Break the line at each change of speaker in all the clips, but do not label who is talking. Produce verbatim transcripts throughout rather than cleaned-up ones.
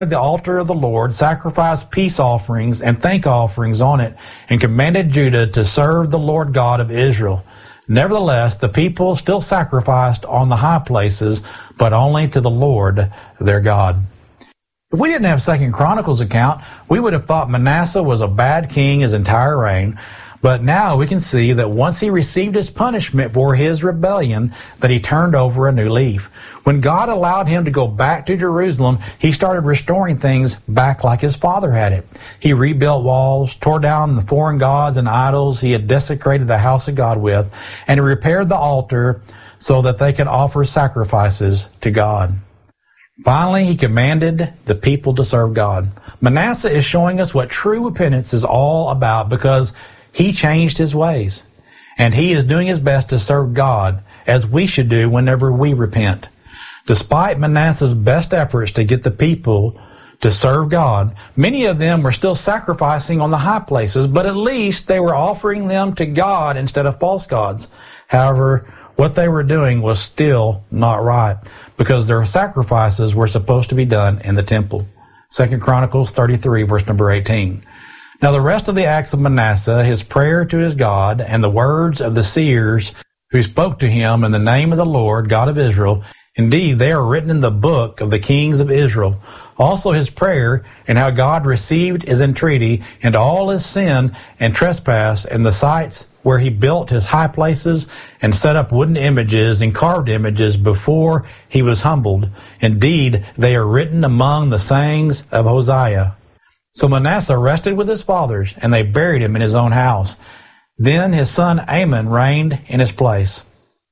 the altar of the Lord, sacrificed peace offerings and thank offerings on it, and commanded Judah to serve the Lord God of Israel. Nevertheless, the people still sacrificed on the high places, but only to the Lord their God. If we didn't have Second Chronicles account, we would have thought Manasseh was a bad king his entire reign. But now we can see that once he received his punishment for his rebellion, that he turned over a new leaf. When God allowed him to go back to Jerusalem, he started restoring things back like his father had it. He rebuilt walls, tore down the foreign gods and idols he had desecrated the house of God with, and he repaired the altar so that they could offer sacrifices to God. Finally, he commanded the people to serve God. Manasseh is showing us what true repentance is all about, because he changed his ways, and he is doing his best to serve God, as we should do whenever we repent. Despite Manasseh's best efforts to get the people to serve God, many of them were still sacrificing on the high places, but at least they were offering them to God instead of false gods. However, what they were doing was still not right, because their sacrifices were supposed to be done in the temple. Second Chronicles thirty-three, verse number eighteen. Now the rest of the acts of Manasseh, his prayer to his God, and the words of the seers who spoke to him in the name of the Lord, God of Israel, indeed, they are written in the book of the kings of Israel. Also his prayer, and how God received his entreaty, and all his sin and trespass, and the sites where he built his high places, and set up wooden images and carved images before he was humbled. Indeed, they are written among the sayings of Hosea. So Manasseh rested with his fathers, and they buried him in his own house. Then his son Amon reigned in his place.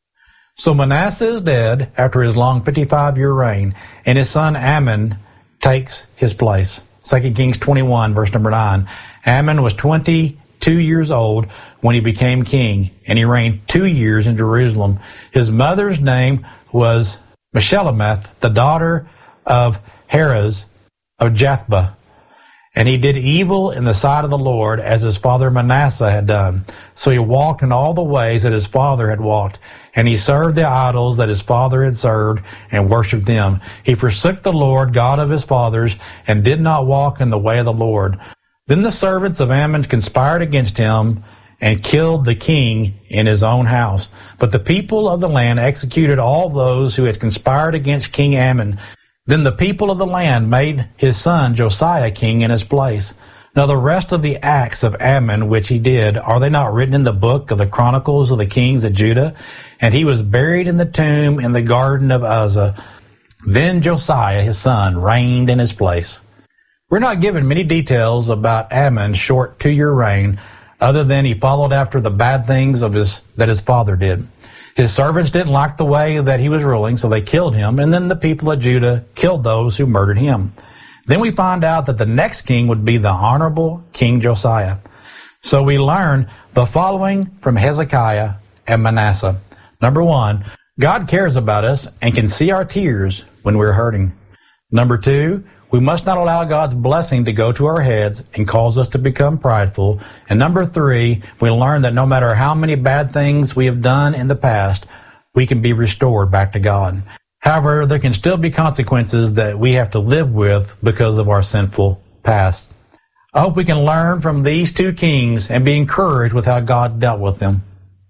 So Manasseh is dead after his long fifty-five-year reign, and his son Amon takes his place. Second Kings twenty-one, verse number nine. Amon was twenty-two years old when he became king, and he reigned two years in Jerusalem. His mother's name was Meshullemeth, the daughter of Harez of Jathbah. And he did evil in the sight of the Lord, as his father Manasseh had done. So he walked in all the ways that his father had walked, and he served the idols that his father had served, and worshipped them. He forsook the Lord, God of his fathers, and did not walk in the way of the Lord. Then the servants of Ammon conspired against him, and killed the king in his own house. But the people of the land executed all those who had conspired against King Ammon. Then the people of the land made his son Josiah king in his place. Now the rest of the acts of Ammon which he did, are they not written in the book of the Chronicles of the kings of Judah? And he was buried in the tomb in the garden of Uzzah. Then Josiah his son reigned in his place. We're not given many details about Ammon's short two-year reign, other than he followed after the bad things of his that his father did. His servants didn't like the way that he was ruling, so they killed him, and then the people of Judah killed those who murdered him. Then we find out that the next king would be the honorable King Josiah. So we learn the following from Hezekiah and Manasseh. Number one, God cares about us and can see our tears when we're hurting. Number two, we must not allow God's blessing to go to our heads and cause us to become prideful. And number three, we learn that no matter how many bad things we have done in the past, we can be restored back to God. However, there can still be consequences that we have to live with because of our sinful past. I hope we can learn from these two kings and be encouraged with how God dealt with them.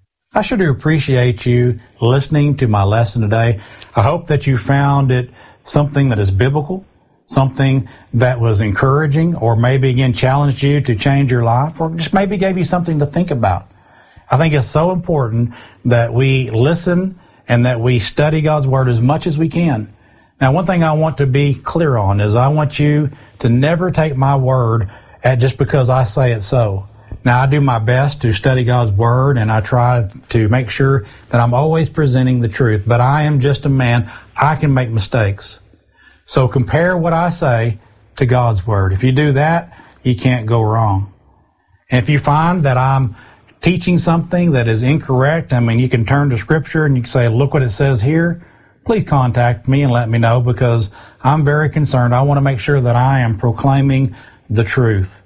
I sure do appreciate you listening to my lesson today. I hope that you found it something that is biblical, something that was encouraging, or maybe again challenged you to change your life, or just maybe gave you something to think about. I think it's so important that we listen and that we study God's Word as much as we can. Now, one thing I want to be clear on is I want you to never take my word at just because I say it so. Now, I do my best to study God's Word, and I try to make sure that I'm always presenting the truth, but I am just a man. I can make mistakes. So compare what I say to God's Word. If you do that, you can't go wrong. And if you find that I'm teaching something that is incorrect, I mean, you can turn to Scripture and you can say, look what it says here. Please contact me and let me know, because I'm very concerned. I want to make sure that I am proclaiming the truth.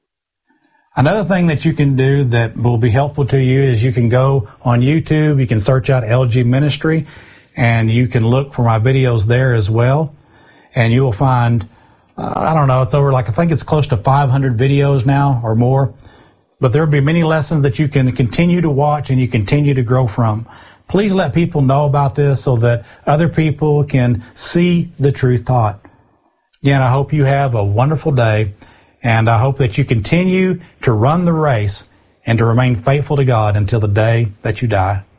Another thing that you can do that will be helpful to you is you can go on YouTube, you can search out L G Ministry, and you can look for my videos there as well. And you will find uh, I don't know, it's over like, I think it's close to five hundred videos now or more. But there will be many lessons that you can continue to watch and you continue to grow from. Please let people know about this so that other people can see the truth taught. Again, I hope you have a wonderful day, and I hope that you continue to run the race and to remain faithful to God until the day that you die.